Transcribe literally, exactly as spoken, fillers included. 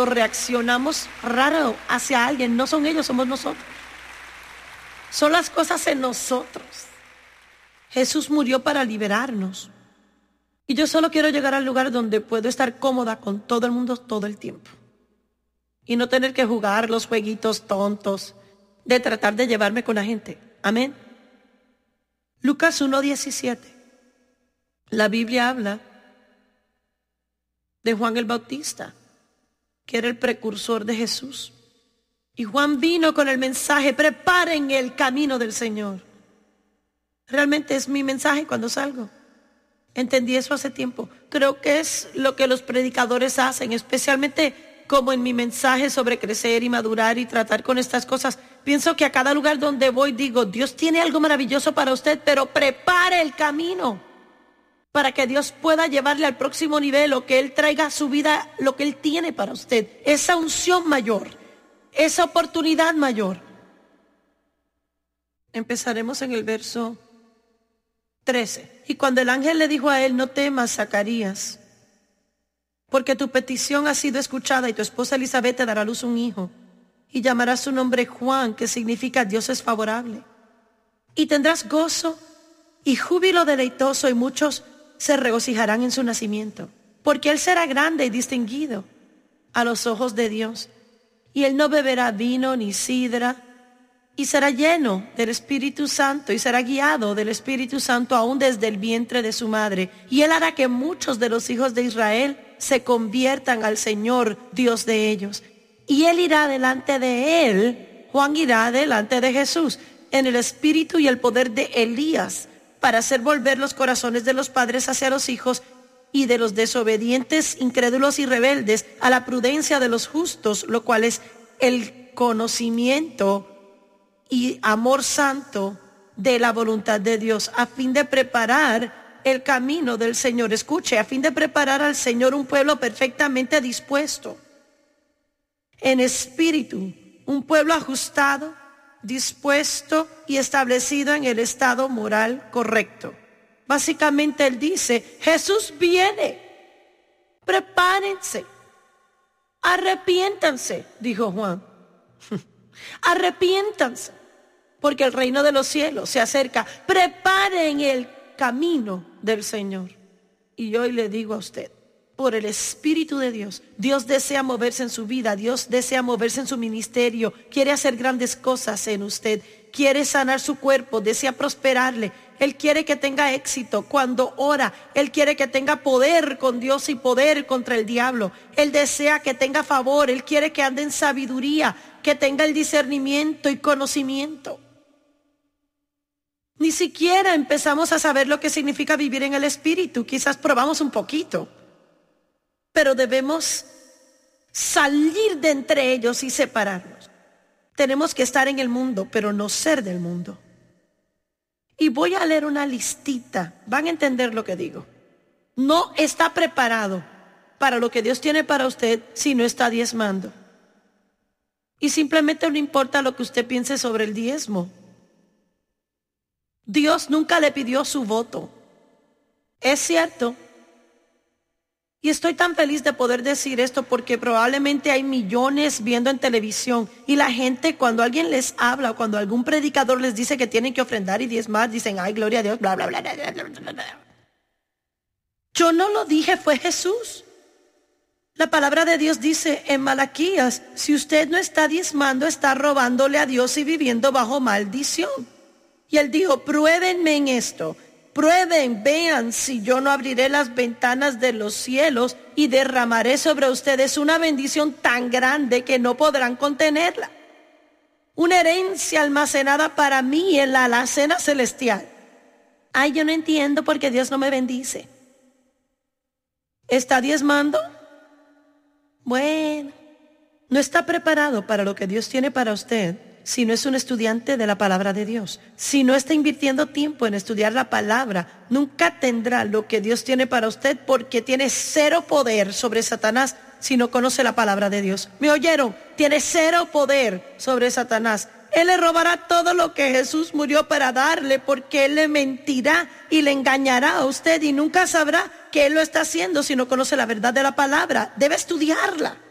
cuando reaccionamos raro hacia alguien, no son ellos, somos nosotros. Son las cosas en nosotros. Jesús murió para liberarnos. Y yo solo quiero llegar al lugar donde puedo estar cómoda con todo el mundo todo el tiempo. Y no tener que jugar los jueguitos tontos de tratar de llevarme con la gente. Amén. Lucas uno diecisiete. La Biblia habla de Juan el Bautista, que era el precursor de Jesús. Y Juan vino con el mensaje: preparen el camino del Señor. Realmente es mi mensaje cuando salgo. Entendí eso hace tiempo. Creo que es lo que los predicadores hacen, especialmente como en mi mensaje sobre crecer y madurar y tratar con estas cosas. Pienso que a cada lugar donde voy digo: Dios tiene algo maravilloso para usted, pero prepare el camino para que Dios pueda llevarle al próximo nivel, o que Él traiga a su vida lo que Él tiene para usted. Esa unción mayor, esa oportunidad mayor. Empezaremos en el verso trece. Y cuando el ángel le dijo a él: no temas, Zacarías, porque tu petición ha sido escuchada, y tu esposa Elizabeth te dará a luz un hijo, y llamarás su nombre Juan, que significa Dios es favorable. Y tendrás gozo y júbilo deleitoso, y muchos se regocijarán en su nacimiento, porque él será grande y distinguido a los ojos de Dios, y él no beberá vino ni sidra, y será lleno del Espíritu Santo, y será guiado del Espíritu Santo aún desde el vientre de su madre. Y él hará que muchos de los hijos de Israel se conviertan al Señor, Dios de ellos. Y él irá delante de él, Juan irá delante de Jesús, en el espíritu y el poder de Elías, para hacer volver los corazones de los padres hacia los hijos, y de los desobedientes, incrédulos y rebeldes a la prudencia de los justos, lo cual es el conocimiento y amor santo de la voluntad de Dios, a fin de preparar el camino del Señor. Escuche, a fin de preparar al Señor un pueblo perfectamente dispuesto en espíritu, un pueblo ajustado, dispuesto y establecido en el estado moral correcto. Básicamente él dice: Jesús viene, prepárense, arrepiéntanse, dijo Juan. Arrepiéntanse, porque el reino de los cielos se acerca. Preparen el camino del Señor. Y hoy le digo a usted, por el Espíritu de Dios, Dios desea moverse en su vida, Dios desea moverse en su ministerio, quiere hacer grandes cosas en usted, quiere sanar su cuerpo, desea prosperarle. Él quiere que tenga éxito cuando ora. Él quiere que tenga poder con Dios y poder contra el diablo. Él desea que tenga favor. Él quiere que ande en sabiduría, que tenga el discernimiento y conocimiento. Ni siquiera empezamos a saber lo que significa vivir en el Espíritu. Quizás probamos un poquito, pero debemos salir de entre ellos y separarnos. Tenemos que estar en el mundo, pero no ser del mundo. Y voy a leer una listita. Van a entender lo que digo. No está preparado para lo que Dios tiene para usted si no está diezmando. Y simplemente no importa lo que usted piense sobre el diezmo. Dios nunca le pidió su voto. Es cierto. Y estoy tan feliz de poder decir esto, porque probablemente hay millones viendo en televisión, y la gente, cuando alguien les habla o cuando algún predicador les dice que tienen que ofrendar y diezmar, dicen: ay, gloria a Dios, bla, bla, bla, bla, bla, bla, bla. Yo no lo dije, fue Jesús. La palabra de Dios dice en Malaquías: si usted no está diezmando, está robándole a Dios y viviendo bajo maldición. Y él dijo: pruébenme en esto. Prueben, vean si yo no abriré las ventanas de los cielos y derramaré sobre ustedes una bendición tan grande que no podrán contenerla. Una herencia almacenada para mí en la alacena celestial. Ay, yo no entiendo por qué Dios no me bendice. ¿Está diezmando? Bueno, no está preparado para lo que Dios tiene para usted si no es un estudiante de la palabra de Dios. Si no está invirtiendo tiempo en estudiar la palabra, nunca tendrá lo que Dios tiene para usted, porque tiene cero poder sobre Satanás si no conoce la palabra de Dios. ¿Me oyeron? Tiene cero poder sobre Satanás. Él le robará todo lo que Jesús murió para darle, porque él le mentirá y le engañará a usted, y nunca sabrá que él lo está haciendo si no conoce la verdad de la palabra. Debe estudiarla.